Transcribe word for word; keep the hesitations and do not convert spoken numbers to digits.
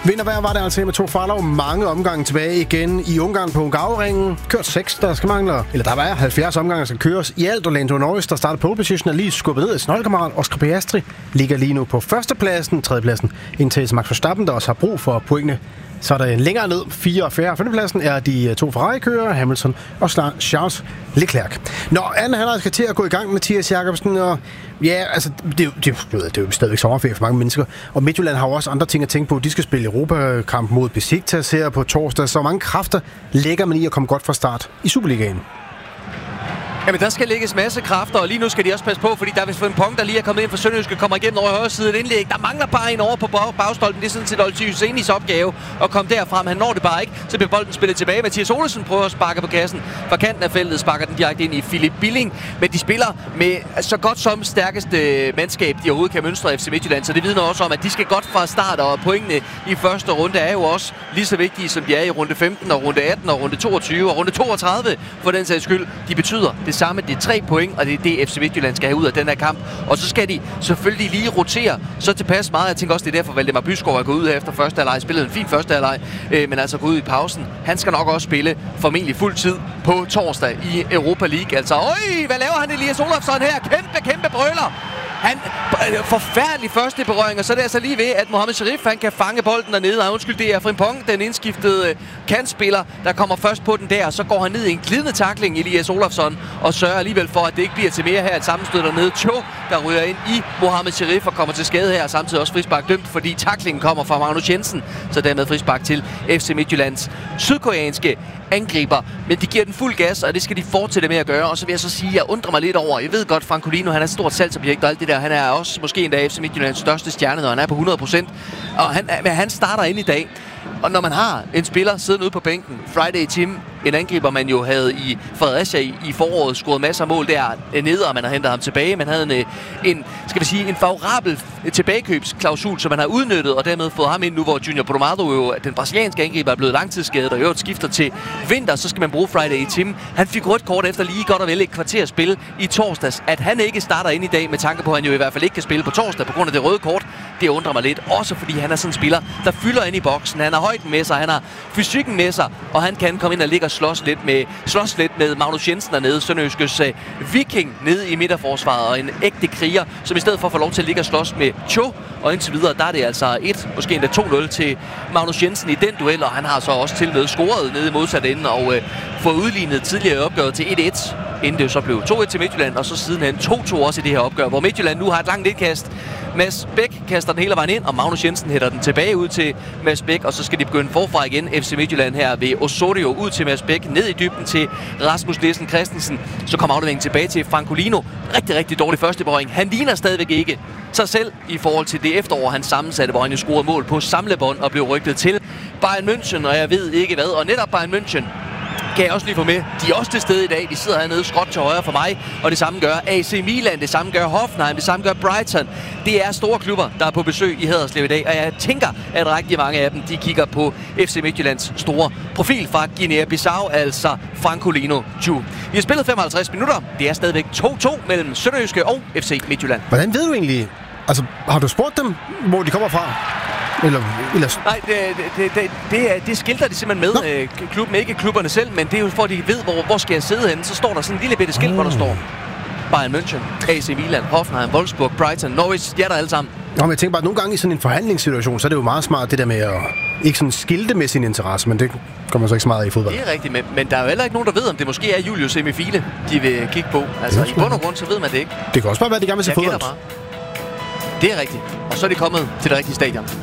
Vintervejr var det altså med to Farlov mange omgange tilbage igen i Ungarn på Hungaroringen. Kørt seks, der skal mangle, eller der var halvfjerds omgange, der skal køres i alt. Og Lando Norris, der startede pole position, er lige skubbet ned i sin holdkammerat. Oscar Piastri ligger lige nu på førstepladsen, tredjepladsen, indtil Max Verstappen, der også har brug for pointene. Så er der længere ned, fire og fjerde femtepladsen, er de to Ferrari-kører, Hamilton og Charles Leclerc. Når anden halvleg skal til at gå i gang, Mathias Jacobsen, og ja, altså, det er jo, det er, det er jo stadigvæk sommerferie for mange mennesker, og Midtjylland har jo også andre ting at tænke på. De skal spille Europakamp mod Besiktas her på torsdag, så mange kræfter lægger man i at komme godt fra start i Superligaen. Jamen, der skal lægges masse kræfter, og lige nu skal de også passe på, fordi der er vist Frimpong, der lige er kommet ind for Sønderjyske, kommer igennem over højre side et indlæg. Der mangler bare en over på bagstolpen. Det er sådan set Olti Hüseynis opgave at komme derfra, men han når det bare ikke. Så bliver bolden spillet tilbage. Mathias Olesen prøver at sparke på kassen. Fra kanten af feltet sparker den direkte ind i Philip Billing. Men de spiller med så godt som stærkeste mandskab, de overhovedet kan mønstre F C Midtjylland. Så det vidner også om, at de skal godt fra start, og pointene i første runde er jo også lige så vigtige, som de er i runde femten og runde atten og runde toogtyve og runde toogtredive. For den sags skyld, de betyder det samme. Det er tre point, og det er det, F C Midtjylland skal have ud af den her kamp. Og så skal de selvfølgelig lige rotere så tilpas meget. Jeg tænker også, det er derfor, Valdemar Byskov er gået ud her efter første halvleg. Spillede en fin første halvleg, øh, men altså gået ud i pausen. Han skal nok også spille formentlig fuld tid på torsdag i Europa League. Altså, øj, hvad laver han, Elias Olofsson her? Kæmpe, kæmpe brøler! Han forfærdelig første berøring, og så er det altså lige ved, at Mohamed Sharif, han kan fange bolden dernede. Og undskyld, det er Frimpong, den indskiftede kantspiller, der kommer først på den der. Så går han ned i en glidende tackling, Elias Olofsson, og sørger alligevel for, at det ikke bliver til mere her. Et sammenstød dernede. Cho, der ryger ind i Mohamed Sharif og kommer til skade her. Samtidig også frispark dømt, fordi tacklingen kommer fra Magnus Jensen. Så dermed frispark til F C Midtjyllands sydkoreanske angriber. Men de giver den fuld gas, og det skal de fortsætte med at gøre. Og så vil jeg så sige, at jeg undrer mig lidt over. Jeg ved godt, Francolino, han er et stort salgsobjekt og alt det der. Han er også måske endda F C Midtjyllands største stjerne, når han er på hundrede procent. Og han, men han starter ind i dag. Og når man har en spiller siddende ude på bænken, Friday Tim, en angriber, man jo havde i Fredericia i, i foråret, scoret masser af mål der nede, og man har hentet ham tilbage. Man havde en, en, skal vi sige, en favorabel tilbagekøbsklausul, som man har udnyttet, og dermed fået ham ind nu, hvor Junior Brumado, jo, den brasilianske angriber, er blevet langtidsskadet, og i øvrigt skifter til vinter, så skal man bruge Friday Tim. Han fik rødt kort efter lige godt og vel et kvarter spil i torsdags. At han ikke starter ind i dag, med tanke på, at han jo i hvert fald ikke kan spille på torsdag på grund af det røde kort, det undrer mig lidt. Også fordi han er sådan en spiller, der fylder ind i boksen. Han har højden med sig, han har fysikken med sig, og han kan komme ind og ligge og slås lidt med, slås lidt med Magnus Jensen dernede, Sønderjyskes uh, viking nede i midterforsvaret, og en ægte kriger, som i stedet for at få lov til at ligge og slås med Cho, og indtil videre, der er det altså et, måske endda to nul til Magnus Jensen i den duel, og han har så også til med scoret nede i modsat ende, og uh, fået udlignet tidligere opgøret til et et, inden det jo så blev to et til Midtjylland, og så sidenhen to to også i det her opgør, hvor Midtjylland nu har et langt indkast. Mads Bæk kaster den hele vejen ind, og Magnus Jensen hætter den tilbage ud til Mads Bæk, og så skal de begynde forfra igen. F C Midtjylland her ved Osorio ud til Mads Bæk, ned i dybden til Rasmus Nielsen Christensen. Så kommer afleveringen tilbage til Francolino. Rigtig, rigtig dårlig første berøring. Han ligner stadigvæk ikke sig selv i forhold til det efterår, han sammensatte, hvor han jo scorede mål på samlebånd og blev rygtet til Bayern München, og jeg ved ikke hvad. Og netop Bayern München kan jeg også lige få med. De er også til stede i dag. De sidder hernede skråt til højre for mig. Og det samme gør A C Milan, det samme gør Hoffenheim, det samme gør Brighton. Det er store klubber, der er på besøg i Haderslev i dag. Og jeg tænker, at rigtig mange af dem, de kigger på F C Midtjyllands store profil fra Guinea-Bissau, altså Francolino Ju. Vi har spillet femoghalvtreds minutter. Det er stadigvæk to to mellem Sønderjyske og F C Midtjylland. Hvordan ved du egentlig, altså har du spurgt dem, hvor de kommer fra? Eller, eller... Nej, det, det, det, det, det skilter de simpelthen med, øh, klubben, ikke klubberne selv, men det er jo for, at de ved, hvor, hvor skal jeg sidde henne. Så står der sådan en lille bitte skilt, oh. hvor der står Bayern München, A C Milan, Hoffenheim, Wolfsburg, Brighton, Norwich, de er der alle sammen. Nå, men jeg tænker bare, at nogle gange i sådan en forhandlingssituation, så er det jo meget smart det der med at ikke sådan skilte med sin interesse, men det kommer så ikke så meget i fodbold. Det er rigtigt, men, men der er jo heller ikke nogen, der ved, om det måske er Julius Emifile, de vil kigge på. Altså, i bund og grund, så ved man det ikke. Det kan også bare være, at de gerne vil se fodbold. Det er rigtigt. Og så er de kommet til det rigtige stadion.